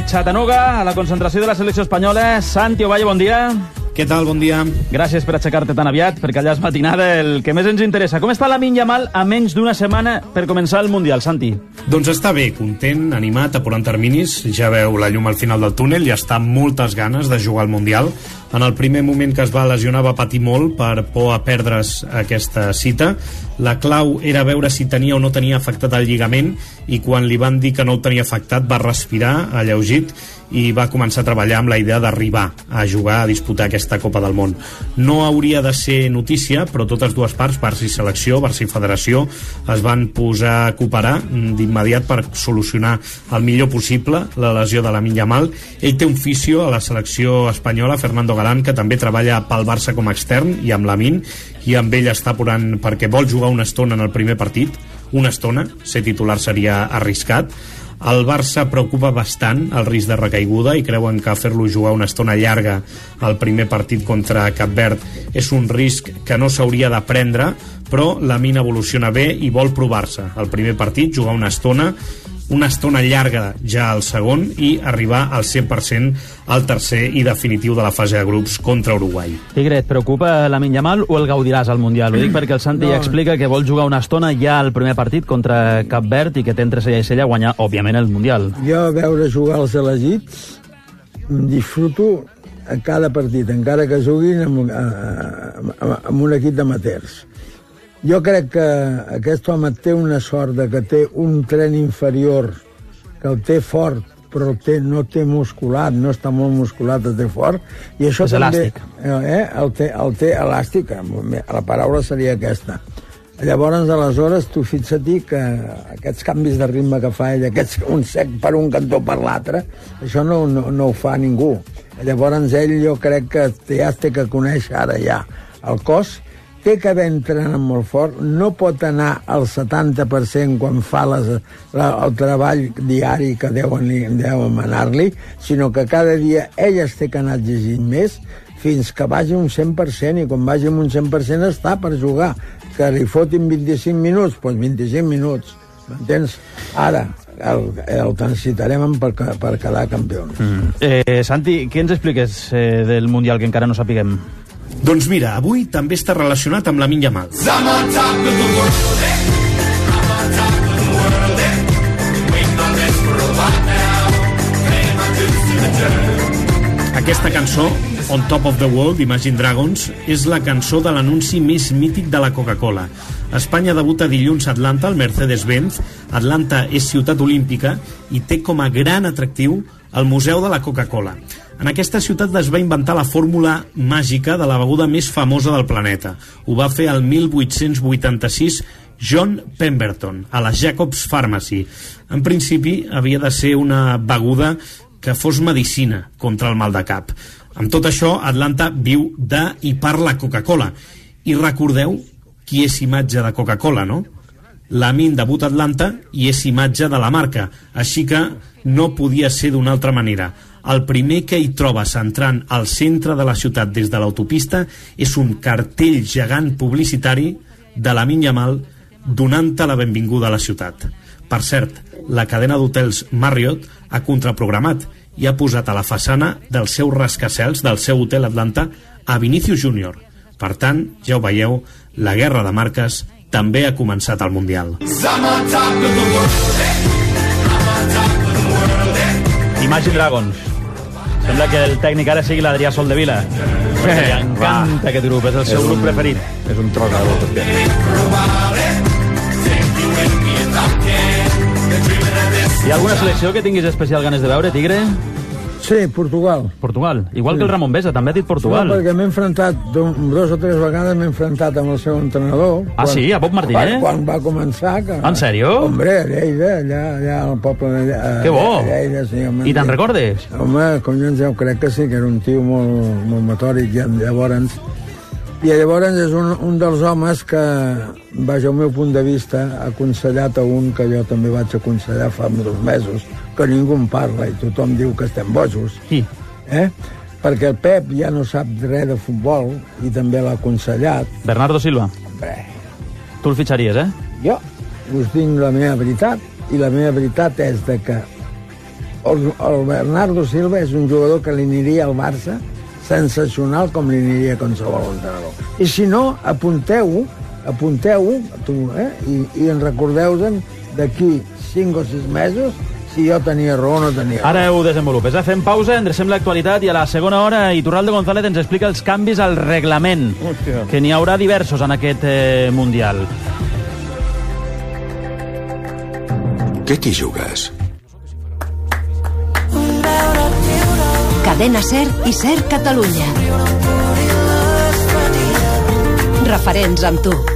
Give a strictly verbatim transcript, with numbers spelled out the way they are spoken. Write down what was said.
Chattanooga, a la concentració de la selecció espanyola. Santi Ovalle, bon dia. Què tal? Bon dia. Gràcies per aixecar-te tan aviat, perquè allà és matinada el que més ens interessa. Com està Lamine Yamal a menys d'una setmana per començar el Mundial, Santi? Doncs està bé, content, animat, apurant terminis. Ja veu la llum al final del túnel i està amb moltes ganes de jugar al Mundial. En el primer moment que es va lesionar va patir molt per por a perdre's aquesta cita. La clau era veure si tenia o no tenia afectat el lligament i quan li van dir que no el tenia afectat va respirar alleugit i va començar a treballar amb la idea d'arribar a jugar, a disputar aquesta Copa del Món. No hauria de ser notícia, però totes dues parts, Barça i selecció, Barça i federació, es van posar a cooperar d'immediat per solucionar el millor possible la lesió de Lamine Yamal. Ell té un fisio a la selecció espanyola, Fernando Galán, que també treballa pel Barça com a extern i amb Lamine, i amb ell està apurant perquè vol jugar una estona en el primer partit, una estona, ser titular seria arriscat. El Barça preocupa bastant el risc de recaiguda i creuen que fer-lo jugar una estona llarga al primer partit contra Cap Verd és un risc que no s'hauria de prendre, però Lamine evoluciona bé i vol provar-se. El primer partit, jugar una estona, una estona llarga ja al segon i arribar al cent per cent al tercer i definitiu de la fase de grups contra Uruguai. Tigre, et preocupa Lamine Yamal o el gaudiràs al Mundial? Ho dic perquè el Santi no. ja explica que vol jugar una estona ja al primer partit contra Cap Verd i que té entre cella i cella guanyar, òbviament, el Mundial. Jo veure jugar els elegits disfruto a cada partit, encara que juguin amb, amb un equip d'amateurs. Jo crec que aquest home té una sort de que té un tren inferior que el té fort, però el té, no té musculat, no està molt musculat, el té fort. I això és també, elàstic. Eh, el, té, el té elàstic, la paraula seria aquesta. Llavors, aleshores, tu fixa't que aquests canvis de ritme que fa ell, aquests, un sec per un cantó per l'altre, això no, no, no ho fa ningú. Llavors, ell jo crec que ja té que conèixer ara ja el cos, té que haver entrenat molt fort, no pot anar al setanta per cent quan fa les, la, el treball diari que deuen, deuen manar-li, sinó que cada dia ell es té que anar llegint més fins que vagi un cent per cent, i quan vagi un cent per cent està per jugar. Que li fotin vint-i-cinc minuts, doncs vint-i-cinc minuts, m'entens? Ara, el, el necessitarem per, per quedar campions. Mm. Eh, Santi, què ens expliques eh, del Mundial que encara no sapiguem? Doncs mira, avui també està relacionat amb Lamine Yamal. Aquesta cançó, On Top of the World, d'Imagine Dragons, és la cançó de l'anunci més mític de la Coca-Cola. Espanya debuta dilluns a Atlanta, al Mercedes-Benz. Atlanta és ciutat olímpica i té com a gran atractiu el Museu de la Coca-Cola. En aquesta ciutat es va inventar la fórmula màgica de la beguda més famosa del planeta. Ho va fer el mil vuit-cents vuitanta-sis John Pemberton, a la Jacobs Pharmacy. En principi havia de ser una beguda que fos medicina contra el mal de cap. Amb tot això, Atlanta viu de i per la Coca-Cola. I recordeu qui és imatge de Coca-Cola, no? Lamine debuta a Atlanta i és imatge de la marca, així que no podia ser d'una altra manera. El primer que hi trobes entrant al centre de la ciutat des de l'autopista és un cartell gegant publicitari de Lamine Yamal donant-te la benvinguda a la ciutat. Per cert, la cadena d'hotels Marriott ha contraprogramat i ha posat a la façana del seu rascacels, del seu hotel Atlanta, a Vinicius Júnior. Per tant, ja ho veieu, la guerra de marques també ha començat al Mundial. Imagine Dragons. Sembla que el tècnic ara sigui l'Adrià Soldevila. Li encanta aquest grup, és el seu grup preferit. És un tros de tot. Hi ha alguna selecció que tinguis especial ganes de veure, Tigre? Sí, Portugal. Portugal. Igual sí. que el Ramon Besa, també ha dit Portugal. No, perquè m'he enfrontat, dos o tres vegades m'he enfrontat amb el seu entrenador. Ah, quan, sí? A Bob Martínez? Quan, quan va començar. Que, en sèrio? Hombre, a Lleida, allà, allà al poble de Lleida. Que bo! Lleida, sí, home, I te'n recordes? Home, collons, jo crec que sí, que era un tio molt, molt metòric, ja, llavors... I llavors és un, un dels homes que, vaja, al meu punt de vista, ha aconsellat a un que jo també vaig aconsellar fa dos mesos, que ningú en parla i tothom diu que estem bojos. Qui? Eh? Perquè el Pep ja no sap res de futbol i també l'ha aconsellat. Bernardo Silva? Hombre. Tu el fitxaries, eh? Jo us dic la meva veritat, i la meva veritat és de que el, el Bernardo Silva és un jugador que li aniria al Barça sensacional com li aniria a qualsevol entrenador. I si no, apunteu-ho, apunteu-ho, eh? I, i en recordeu-se'n d'aquí cinc o sis mesos si jo tenia raó o no tenia raó. Ara ho desenvolupes. Fem pausa, endrecem l'actualitat i a la segona hora Iturralde González ens explica els canvis al reglament, Hòstia. que n'hi haurà diversos en aquest eh, Mundial. Què t'hi jugues? Cadena SER i SER Catalunya. Referents amb tu.